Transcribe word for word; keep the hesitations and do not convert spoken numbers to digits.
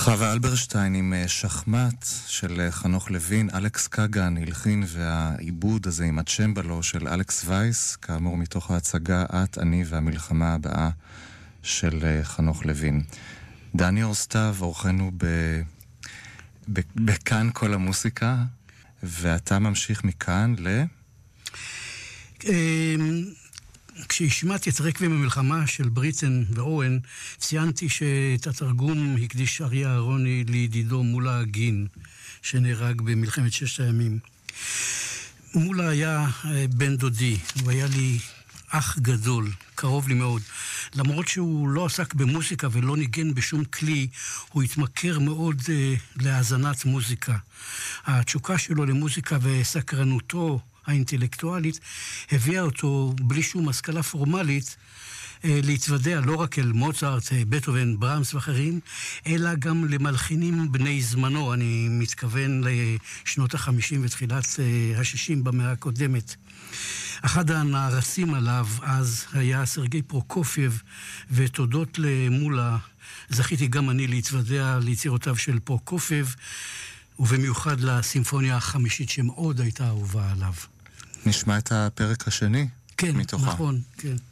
חווה אלברשטיין עם שחמט של חנוך לוין, אלכס קגן הלחין, והעיבוד הזה עם הצ'מבלו של אלכס וייס, כאמור מתוך ההצגה את, אני והמלחמה הבאה של חנוך לוין. דני אורסטב, אורחנו ב... ב... בכאן כל המוסיקה, ואתה ממשיך מכאן ל... כשהשמעתי את רקבים המלחמה של בריטן ואורן, ציינתי שאת התרגום הקדיש אריה אהרוני לידידו מולה גין, שנהרג במלחמת ששת הימים. מולה היה בן דודי, הוא היה לי אח גדול, קרוב לי מאוד. למרות שהוא לא עסק במוזיקה ולא ניגן בשום כלי, הוא התמכר מאוד uh, להאזנת מוזיקה. התשוקה שלו למוזיקה וסקרנותו האינטלקטואלית הביאה אותו בלי שום השכלה פורמלית להתוודע לא רק אל מוצרט, בטהובן, ברמס ואחרים, אלא גם למלחינים בני זמנו. אני מתכוון לשנות החמישים ותחילת השישים במאה הקודמת. אחד הנערצים עליו אז היה סרגי פרוקופייב, ותודות למולה זכיתי גם אני להתוודע ליצירותיו של פרוקופייב, ובמיוחד לסימפוניה החמישית שמאוד הייתה אהובה עליו. נשמע את הפרק השני כן, מתוכה. נכון, כן.